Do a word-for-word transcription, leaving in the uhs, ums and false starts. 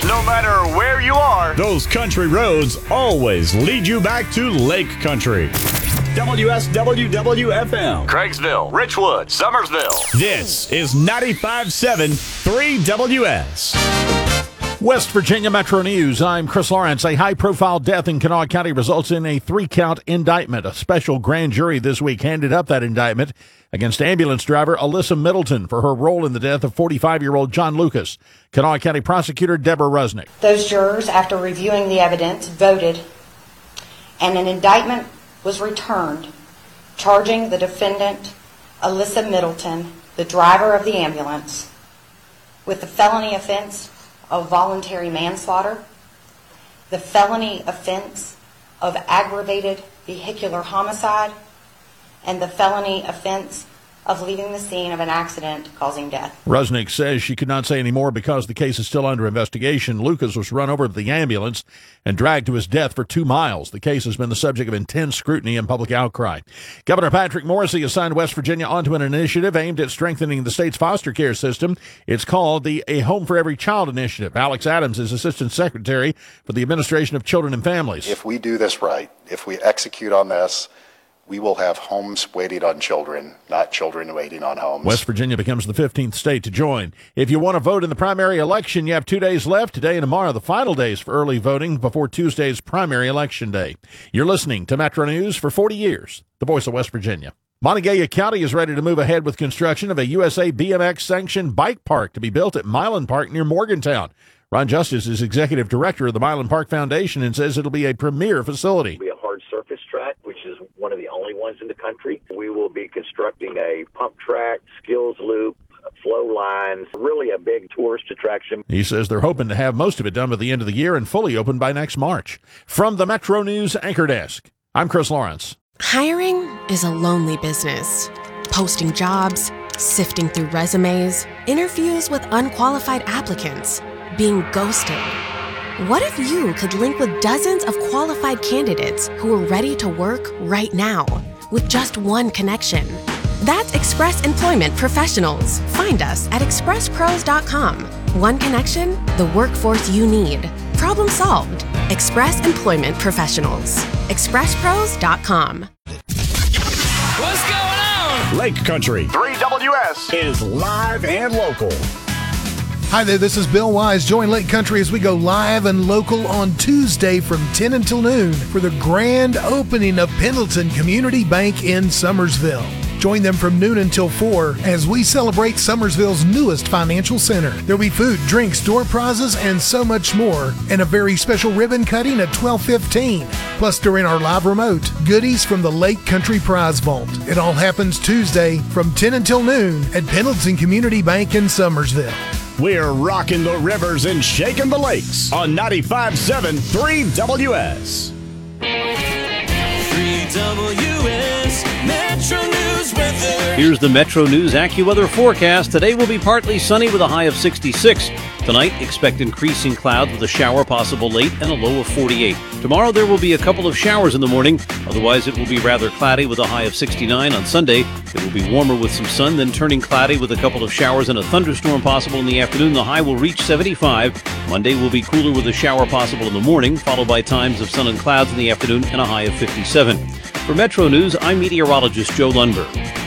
No matter where you are, those country roads always lead you back to Lake Country. W S W W F M. Craigsville, Richwood, Summersville. This is ninety-five point seven three W S. West Virginia Metro News. I'm Chris Lawrence. A high-profile death in Kanawha County results in a three-count indictment. A special grand jury this week handed up that indictment against ambulance driver Alyssa Middleton for her role in the death of forty-five-year-old John Lucas. Kanawha County Prosecutor Deborah Rusnick. Those jurors, after reviewing the evidence, voted, and an indictment was returned charging the defendant, Alyssa Middleton, the driver of the ambulance, with the felony offense of voluntary manslaughter, the felony offense of aggravated vehicular homicide, and the felony offense of leaving the scene of an accident causing death. Rusnick says she could not say any more because the case is still under investigation. Lucas was run over with the ambulance and dragged to his death for two miles. The case has been the subject of intense scrutiny and public outcry. Governor Patrick Morrisey has signed West Virginia onto an initiative aimed at strengthening the state's foster care system. It's called the A Home for Every Child Initiative. Alex Adams is Assistant Secretary for the Administration of Children and Families. If we do this right, if we execute on this, we will have homes waiting on children, not children waiting on homes. West Virginia becomes the fifteenth state to join. If you want to vote in the primary election, you have two days left, today and tomorrow, the final days for early voting before Tuesday's primary election day. You're listening to Metro News for forty years, the voice of West Virginia. Montague County is ready to move ahead with construction of a U S A B M X-sanctioned bike park to be built at Milan Park near Morgantown. Ron Justice is executive director of the Milan Park Foundation and says it'll be a premier facility. It'll be a hard surface track, which is one of the only ones in the country. We will be constructing a pump track, skills loop, flow lines, really a big tourist attraction. He says they're hoping to have most of it done by the end of the year and fully open by next March. From the Metro News Anchor Desk, I'm Chris Lawrence. Hiring is a lonely business. Posting jobs, sifting through resumes, interviews with unqualified applicants, being ghosted. What if you could link with dozens of qualified candidates who are ready to work right now with just one connection? That's Express Employment Professionals. Find us at express pros dot com. One connection, the workforce you need. Problem solved. Express Employment Professionals. express pros dot com. What's going on? Lake Country three W S is live and local. Hi there, this is Bill Wise. Join Lake Country as we go live and local on Tuesday from ten until noon for the grand opening of Pendleton Community Bank in Summersville. Join them from noon until four as we celebrate Summersville's newest financial center. There'll be food, drinks, door prizes, and so much more. And a very special ribbon cutting at twelve fifteen. Plus, during our live remote, goodies from the Lake Country Prize Vault. It all happens Tuesday from ten until noon at Pendleton Community Bank in Summersville. We're rocking the rivers and shaking the lakes on ninety-five point seven three W S. three W S Metro News weather. Here's the Metro News AccuWeather forecast. Today will be partly sunny with a high of sixty-six. Tonight, expect increasing clouds with a shower possible late and a low of forty-eight. Tomorrow, there will be a couple of showers in the morning. Otherwise, it will be rather cloudy with a high of sixty-nine. On Sunday, it will be warmer with some sun, then turning cloudy with a couple of showers and a thunderstorm possible in the afternoon. The high will reach seventy-five. Monday will be cooler with a shower possible in the morning, followed by times of sun and clouds in the afternoon and a high of fifty-seven. For Metro News, I'm meteorologist Joe Lundberg.